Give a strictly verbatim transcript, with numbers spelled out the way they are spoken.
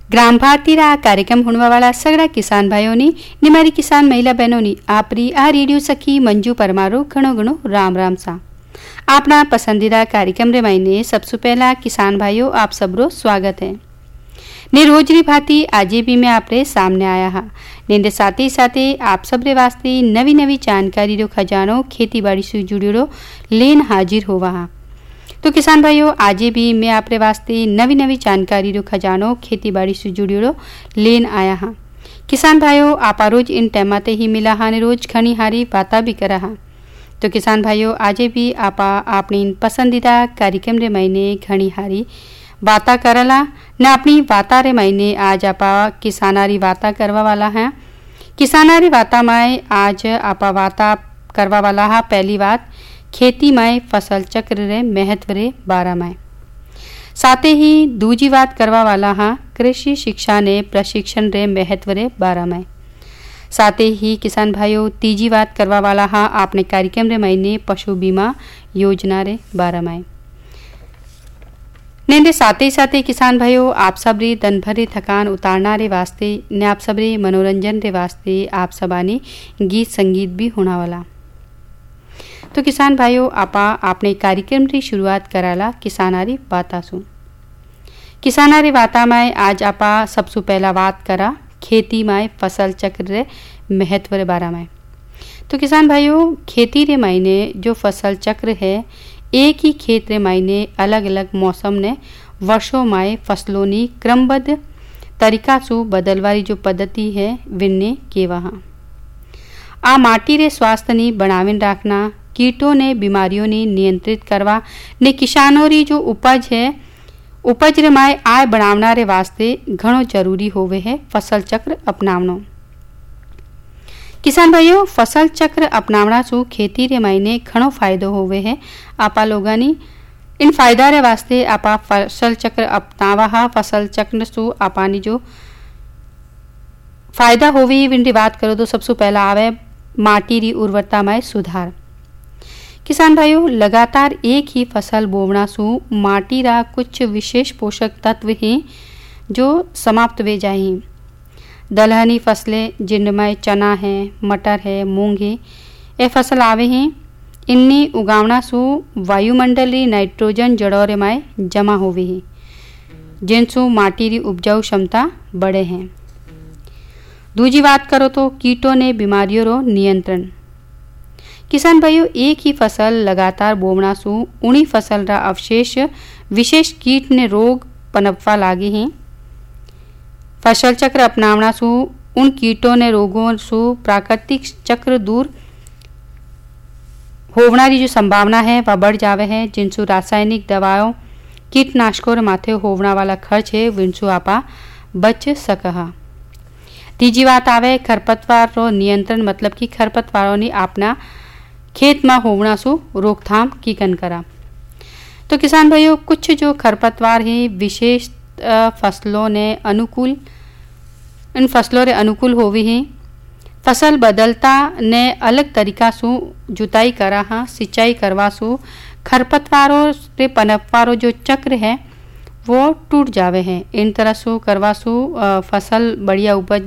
ग्राम भारती रा कार्यक्रम हुणवा वाला सगळा किसान भाइयों ने मारी किसान महिला बहनों ने आपरी आ रेडियो सखी मंजू परमारो घणो घणो राम राम सा। अपना पसंदीदा कार्यक्रम रे मायने सबसे पहला किसान भाइयों आप सबरो स्वागत है। ने रोजरी भांति आजे भी मैं आपरे सामने आया हा ने साथ ही साथ आप सबरे वास्ते नवी नवी जानकारी रो खजानो खेती बाड़ी से जुड़ियो लेन हाजिर होवा हा। तो किसान भाइयों आजे भी मैं आपरे वास्ते नवी नवी जानकारी रो खजानो खेती बाड़ी से जुड़ियो लेन आया हा। किसान भाइयों आपा रोज इन टाइमाते ही मिला हा ने रोज घनी हारी बाता भी करा हा। तो किसान भाइयों आजे भी आपा अपनी पसंदीदा कार्यक्रम रे महीने घनी हारी वाता करला न अपनी वाता रे महीने आज आपा किसानारी वाता करवा वाला है। किसानारी वाता में आज आपा वाता करवा वाला है पहली बात खेती में फसल चक्र रे महत्व रे बारा में। साथ ही दूजी बात करवा वाला है कृषि शिक्षा ने प्रशिक्षण रे महत्व रे बारा में। साथ ही किसान भाइयों तीजी बात करवा वाला है आपने कार्यक्रम रे महीने पशु बीमा योजना रे बारा में। ने साथ ही साथ किसान भाइयों आप सबरी दिन भरी थकान उतारना रे वास्ते ने आप सबरे मनोरंजन रे वास्ते आप सबाने गीत संगीत भी होना वाला। तो किसान भाइयों आपा आपने कार्यक्रम की शुरुआत कराला किसानारी बाता सु। किसानारी बाता में आज आपा सबसे पहला बात करा खेती में फसल चक्र रे महत्व रे बारा में। तो किसान भाइयों खेती रे मायने जो फसल चक्र है एक ही खेत रे मायने अलग अलग मौसम ने वर्षों में फसलों नी क्रमबद्ध तरीका सु बदलवारी जो पद्धति है विन्ने के वहाँ आ माटी रे स्वास्थ्य नी बनाविन रखना कीटों ने बीमारियों ने नियंत्रित करवा ने किसानों री जो उपज है उपज रे माय आय बढ़ावना रे वास्ते घणो जरूरी होवे है फसल चक्र अपनावनो। किसान भाइयों फसल चक्र अपनावना सु खेती रे मायने घणो फायदो होवे है। आपा लोगानी इन फायदा रे वास्ते आपा फसल चक्र अपनावा हा। फसल चक्र सु आपानी जो फायदा होवी विन री बात करो तो सबसे पहला आवे माटी री उर्वरता में सुधार। किसान भाइयों लगातार एक ही फसल बोवना सु माटी रा कुछ विशेष पोषक तत्व हैं जो समाप्त वे जाएं। दलहनी फसलें जिनमें चना है मटर है मूंग है ये फसल आवे हैं इन्नी उगावना सु वायुमंडली नाइट्रोजन जड़ोरे में जमा होवे हैं जिनसु माटी री उपजाऊ क्षमता बढ़े हैं। दूजी बात करो तो कीटों ने बीमारियों रो नियंत्रण। किसान भाइयों एक ही फसल लगातार बोवना सु उन्हीं फसल रा अवशेष विशेष कीट ने रोग पनपवा लागे हैं। फसल चक्र अपनावना सु उन कीटों ने रोगों सु प्राकृतिक चक्र दूर होवना री जो संभावना है वह बढ़ जावे है जिनसु रासायनिक दवाओं कीटनाशकों माथे होवना वाला खर्च है विनसु आपा बच सकहा। तीजी बात आवे खरपतवार रो नियंत्रण मतलब कि खरपतवारों ने अपना खेत में होवना सु रोकथाम की कन करा। तो किसान भाइयों कुछ जो खरपतवार हैं विशेष फसलों ने अनुकूल इन फसलों रे अनुकूल होवे हैं। फसल बदलता ने अलग तरीका सु जुताई करा हा सिंचाई करवा सु खरपतवारों रे पनपवारो जो चक्र है वो टूट जावे हैं। इन तरह सु करवा सु फसल बढ़िया उपज